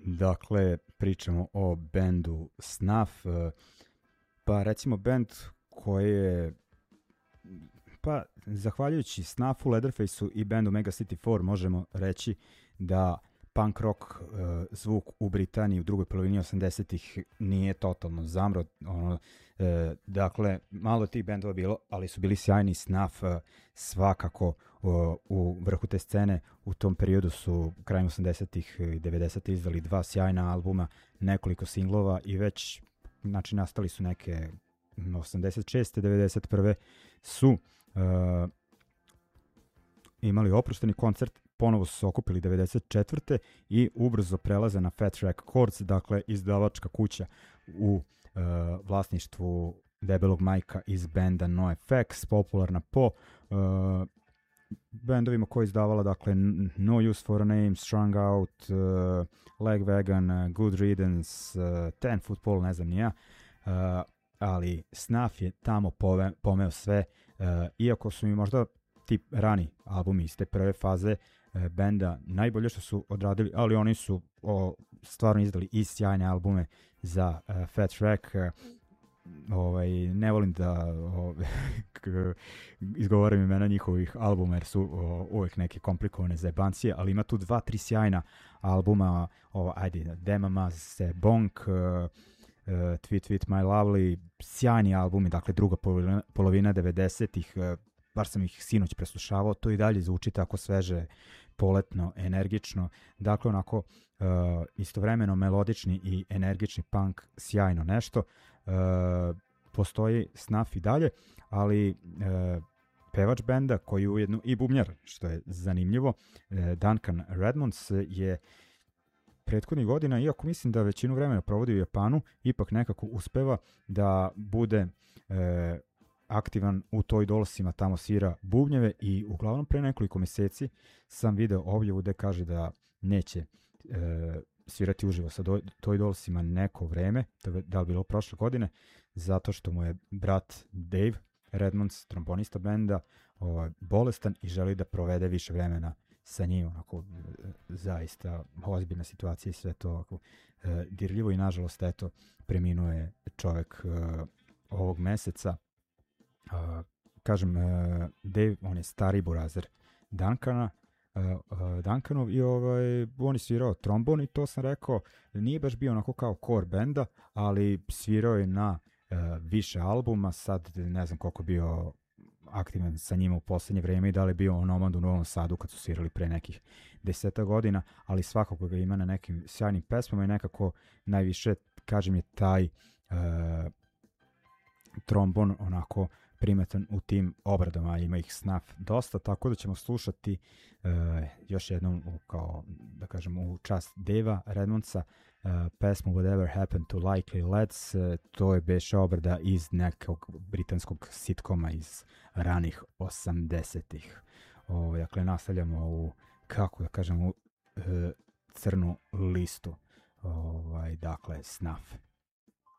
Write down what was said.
Dakle, pričamo o bendu Snuff, pa recimo bend koji je, pa zahvaljujući Snuffu, Leatherfaceu i bendu Mega City 4 možemo reći da punk rock zvuk u Britaniji u drugoj polovini 80-ih nije totalno zamro. Dakle, malo tih bendova bilo, ali su bili sjajni. Snuff svakako u vrhu te scene. U tom periodu su krajem 80-ih i 90-ih izdali 2 sjajna albuma, nekoliko singlova i već nastali su neke 86. 91. su imali oprošteni koncert, ponovo su se okupili 94. i ubrzo prelaze na Fat Wreck Chords, dakle izdavačka kuća u vlasništvu debelog majka iz benda NoFX, popularna po bendovima koji izdavala, dakle No Use for a Name, Strung Out, Lagwagon, Good Riddance, Ten Football, ne znam ni ja, ali Snuff je tamo pomeo sve, iako su mi možda ti rani albumi iz te prve faze benda najbolje što su odradili, ali oni su stvarno izdali i sjajne albume za Fat Wreck. Ne volim da izgovaram imena njihovih albuma jer su uvijek neke komplikovane zajebancije, ali ima tu 2-3 sjajna albuma, Demama se Bonk, Tweet Tweet My Lovely, sjajni albumi, dakle druga polovina 90-ih, bar sam ih sinoć preslušavao, to i dalje zvuči tako sveže, poletno, energično, dakle onako istovremeno melodični i energični punk, sjajno nešto. Postoji Snuff i dalje, ali pevač benda koji je ujedno i bubnjar, što je zanimljivo, Duncan Redmonds je prethodnih godina, iako mislim da većinu vremena provodi u Japanu, ipak nekako uspeva da bude aktivan u Toy Dollsima, tamo svira bubnjeve i uglavnom pre nekoliko mjeseci sam video objavu gde kaže da neće svirati uživo sa Toy Dollsima neko vreme, da li bilo prošle godine, zato što mu je brat Dave Redmonds, trombonista benda, bolestan i želi da provede više vremena sa njim. Onako, zaista ozbiljna situacija i sve to ovako, dirljivo i nažalost eto preminuo je čovek ovog meseca. Kažem, Dave, on je stari burazer Duncanov i on je svirao trombon i to sam rekao, nije baš bio onako kao core benda, ali svirao je na više albuma, sad ne znam koliko bio aktivan sa njima u posljednje vrijeme i da li je bio Nomad u Novom Sadu kad su svirali pre nekih 10 godina, ali svakako ga ima na nekim sjajnim pesmama i nekako najviše, kažem, je taj trombon onako primetan u tim obradama, ima ih Snuff dosta, tako da ćemo slušati još jednom kao, da kažem, u čast Deva Redmondsa pesmu Whatever Happened to Likely Lads. To je beše obrada iz nekog britanskog sitkoma iz ranih 80-ih. Dakle, nastavljamo u, kako da kažem, u crnu listu. Dakle, Snuff.